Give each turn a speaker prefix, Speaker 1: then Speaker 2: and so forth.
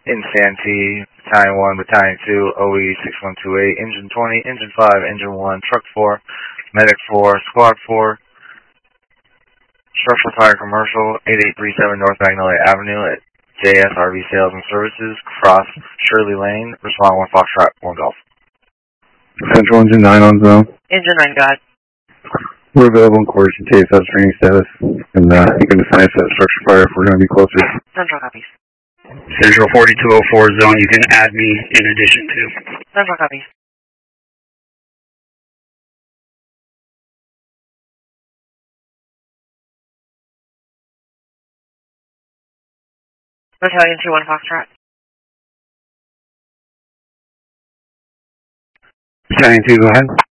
Speaker 1: in Santee, Battalion 1, Battalion 2, OE 6128, Engine 20, Engine 5, Engine 1, Truck 4, Medic 4, Squad 4, Structural Fire Commercial, 8837 North Magnolia Avenue at JSRV Sales and Services, cross Shirley Lane, respond 1 Foxtrot, 1 Golf.
Speaker 2: Central Engine 9 on zone.
Speaker 3: Engine 9, got it.
Speaker 2: We're available in quarters to TSS training status, and you can assign us that structure fire if we're going to be closer.
Speaker 3: Central copies.
Speaker 4: Central 4204 zone, you can add me in addition to.
Speaker 3: Central copies. Battalion 2, 1 Foxtrot.
Speaker 2: Battalion 2, go ahead.